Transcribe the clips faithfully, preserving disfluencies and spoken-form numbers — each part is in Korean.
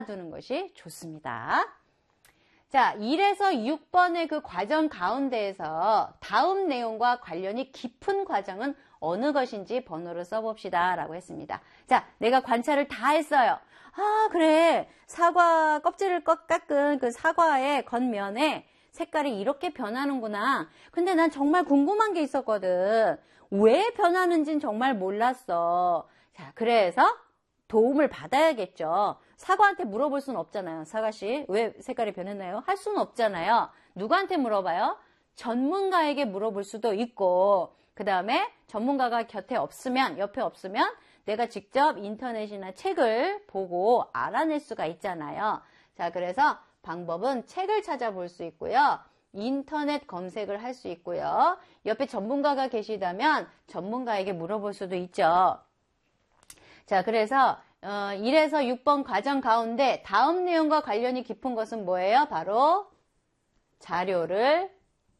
두는 것이 좋습니다. 자, 일에서 육 번의 그 과정 가운데에서 다음 내용과 관련이 깊은 과정은 어느 것인지 번호를 써봅시다 라고 했습니다. 자, 내가 관찰을 다 했어요. 아, 그래. 사과 껍질을 깎은 그 사과의 겉면에 색깔이 이렇게 변하는구나. 근데 난 정말 궁금한 게 있었거든. 왜 변하는지는 정말 몰랐어. 자, 그래서 도움을 받아야겠죠. 사과한테 물어볼 수는 없잖아요. 사과씨, 왜 색깔이 변했나요? 할 수는 없잖아요. 누구한테 물어봐요? 전문가에게 물어볼 수도 있고, 그 다음에 전문가가 곁에 없으면, 옆에 없으면 내가 직접 인터넷이나 책을 보고 알아낼 수가 있잖아요. 자, 그래서 방법은 책을 찾아볼 수 있고요. 인터넷 검색을 할 수 있고요. 옆에 전문가가 계시다면 전문가에게 물어볼 수도 있죠. 자, 그래서 어, 일에서 육 번 과정 가운데 다음 내용과 관련이 깊은 것은 뭐예요? 바로 자료를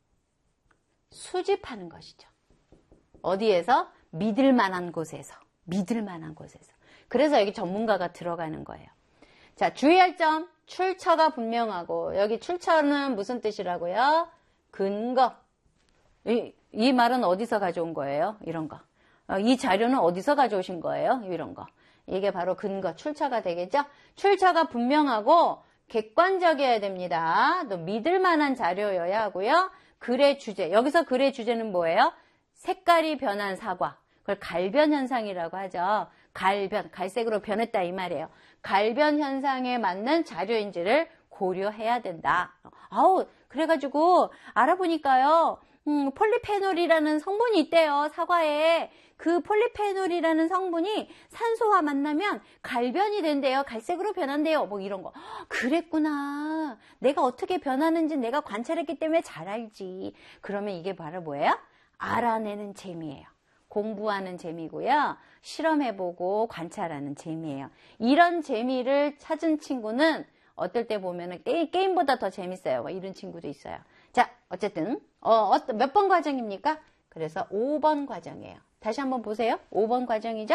수집하는 것이죠. 어디에서? 믿을 만한 곳에서. 믿을 만한 곳에서. 그래서 여기 전문가가 들어가는 거예요. 자, 주의할 점. 출처가 분명하고, 여기 출처는 무슨 뜻이라고요? 근거. 이, 이 말은 어디서 가져온 거예요? 이런 거. 어, 이 자료는 어디서 가져오신 거예요? 이런 거. 이게 바로 근거, 출처가 되겠죠? 출처가 분명하고 객관적이어야 됩니다. 또 믿을 만한 자료여야 하고요. 글의 주제, 여기서 글의 주제는 뭐예요? 색깔이 변한 사과. 그걸 갈변 현상이라고 하죠. 갈변, 갈색으로 변했다 이 말이에요. 갈변 현상에 맞는 자료인지를 고려해야 된다. 아우, 그래가지고 알아보니까요. 음, 폴리페놀이라는 성분이 있대요. 사과에. 그 폴리페놀이라는 성분이 산소와 만나면 갈변이 된대요. 갈색으로 변한대요. 뭐 이런 거. 그랬구나. 내가 어떻게 변하는지 내가 관찰했기 때문에 잘 알지. 그러면 이게 바로 뭐예요? 알아내는 재미예요. 공부하는 재미고요. 실험해보고 관찰하는 재미예요. 이런 재미를 찾은 친구는 어떨 때 보면은 게임, 게임보다 더 재밌어요. 이런 친구도 있어요. 자, 어쨌든 어, 몇 번 과정입니까? 그래서 오 번 과정이에요. 다시 한번 보세요. 오 번 과정이죠?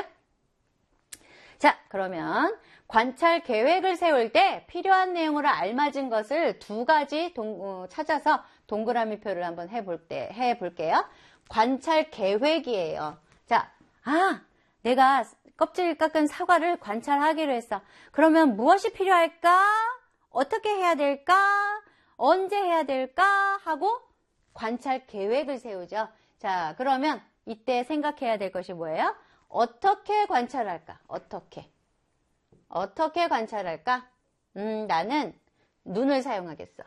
자, 그러면 관찰 계획을 세울 때 필요한 내용으로 알맞은 것을 두 가지 동, 어, 찾아서 동그라미 표를 한번 해볼 때, 해볼게요. 관찰 계획이에요. 자, 아, 내가 껍질 깎은 사과를 관찰하기로 했어. 그러면 무엇이 필요할까? 어떻게 해야 될까? 언제 해야 될까? 하고 관찰 계획을 세우죠. 자, 그러면 이때 생각해야 될 것이 뭐예요? 어떻게 관찰할까? 어떻게? 어떻게 관찰할까? 음, 나는 눈을 사용하겠어.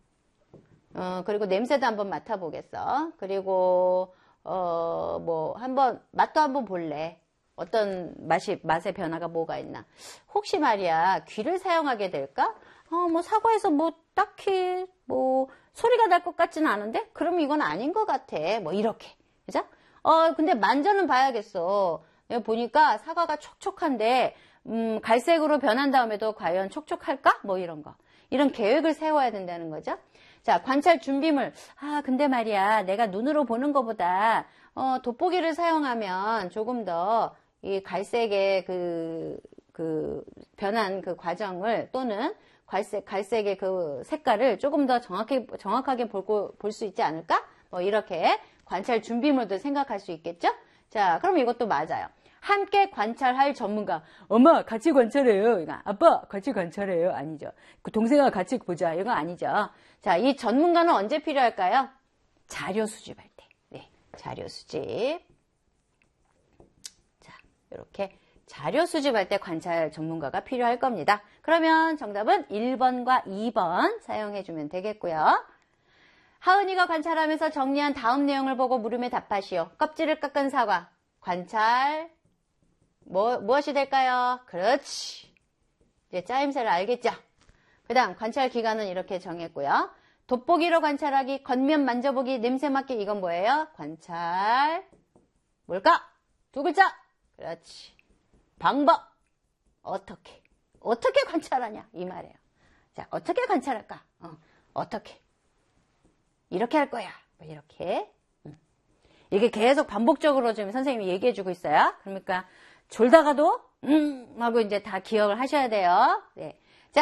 어, 그리고 냄새도 한번 맡아보겠어. 그리고, 어, 뭐, 한번, 맛도 한번 볼래. 어떤 맛이, 맛의 변화가 뭐가 있나. 혹시 말이야, 귀를 사용하게 될까? 어, 뭐, 사과에서 뭐, 딱히, 뭐, 소리가 날 것 같지는 않은데? 그럼 이건 아닌 것 같아. 뭐, 이렇게. 그죠? 어, 근데 만져는 봐야겠어. 여기 보니까 사과가 촉촉한데, 음, 갈색으로 변한 다음에도 과연 촉촉할까? 뭐, 이런 거. 이런 계획을 세워야 된다는 거죠. 자, 관찰 준비물. 아, 근데 말이야, 내가 눈으로 보는 것보다, 어, 돋보기를 사용하면 조금 더 이 갈색의 그, 그, 변한 그 과정을 또는 갈색, 갈색의 그 색깔을 조금 더 정확히, 정확하게 볼, 볼 수 있지 않을까? 뭐, 이렇게 관찰 준비물도 생각할 수 있겠죠? 자, 그럼 이것도 맞아요. 함께 관찰할 전문가. 엄마, 같이 관찰해요. 이거 아빠, 같이 관찰해요. 아니죠. 그 동생과 같이 보자. 이거 아니죠. 자, 이 전문가는 언제 필요할까요? 자료 수집할 때. 네, 자료 수집. 자, 이렇게 자료 수집할 때 관찰 전문가가 필요할 겁니다. 그러면 정답은 일 번과 이 번 사용해주면 되겠고요. 하은이가 관찰하면서 정리한 다음 내용을 보고 물음에 답하시오. 껍질을 깎은 사과. 관찰. 뭐, 무엇이 될까요? 그렇지. 이제 짜임새를 알겠죠? 그 다음, 관찰 기간은 이렇게 정했고요. 돋보기로 관찰하기, 겉면 만져보기, 냄새 맡기, 이건 뭐예요? 관찰. 뭘까? 두 글자. 그렇지. 방법. 어떻게. 어떻게 관찰하냐? 이 말이에요. 자, 어떻게 관찰할까? 어, 어떻게. 이렇게 할 거야. 뭐 이렇게. 음. 이게 계속 반복적으로 지금 선생님이 얘기해주고 있어요. 그러니까, 졸다가도 음 하고 이제 다 기억을 하셔야 돼요. 네.